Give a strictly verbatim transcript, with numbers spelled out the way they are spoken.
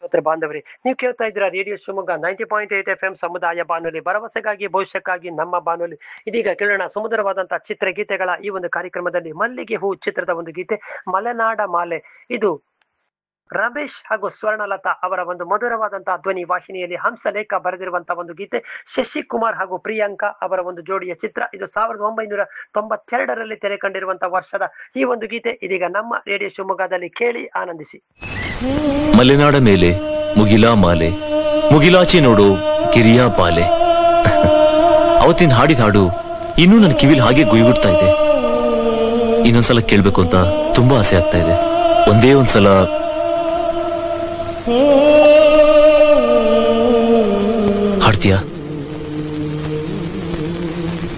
ಶ್ರೋತೃ ಬಾಂಧವರೇ, ನೀವು ಕೇಳ್ತಾ ಇದ್ದೀರಾ radio Shivamogga ninety point eight F M ಸಮುದಾಯ ಬಾನುಲಿ, ಭರವಸೆಗಾಗಿ ಭವಿಷ್ಯಕ್ಕಾಗಿ ನಮ್ಮ ಬಾನುಲಿ. ಇದೀಗ ಕೇಳೋಣ ಸುಮಧುರವಾದಂತಹ ಚಿತ್ರಗೀತೆಗಳ ಈ ಒಂದು ಕಾರ್ಯಕ್ರಮದಲ್ಲಿ ಮಲ್ಲಿಗೆ ಹೂ ಚಿತ್ರದ ಒಂದು ಗೀತೆ ಮಲೆನಾಡ ಮಾಲೆ. ಇದು ರಮೇಶ್ ಹಾಗೂ ಸ್ವರ್ಣಲತಾ ಅವರ ಒಂದು ಮಧುರವಾದಂತಹ ಧ್ವನಿ ವಾಹಿನಿಯಲ್ಲಿ ಹಂಸಲೇಖ ಬರೆದಿರುವಂತಹ ಒಂದು ಗೀತೆ. ಶಶಿಕುಮಾರ್ ಹಾಗೂ ಪ್ರಿಯಾಂಕಾ ಅವರ ಒಂದು ಜೋಡಿಯ ಚಿತ್ರ. ಇದು ಸಾವಿರದ ಒಂಬೈನೂರ ತೊಂಬತ್ತೆರಡರಲ್ಲಿ ತೆರೆ ಕಂಡಿರುವಂತಹ ವರ್ಷದ ಈ ಒಂದು ಗೀತೆ ಇದೀಗ ನಮ್ಮ ರೇಡಿಯೋ ಶಿವಮೊಗ್ಗದಲ್ಲಿ ಕೇಳಿ ಆನಂದಿಸಿ. ಮಲೆನಾಡ ಮೇಲೆ ಮುಗಿಲಾ ಮಾಲೆ, ಮುಗಿಲಾಚೆ ನೋಡು ಕಿರಿಯಾ ಪಾಲೆ. ಅವತ್ತಿನ ಹಾಡಿದ ಹಾಡು ಇನ್ನೂ ನನ್ನ ಕಿವಿಲ್ ಹಾಗೆ ಗುಯ್ಗುಡ್ತಾ ಇದೆ. ಇನ್ನೊಂದ್ಸಲ ಕೇಳ್ಬೇಕು ಅಂತ ತುಂಬಾ ಆಸೆ ಆಗ್ತಾ ಇದೆ. ಒಂದೇ ಒಂದ್ಸಲ ಹಾಡ್ತೀಯಾ?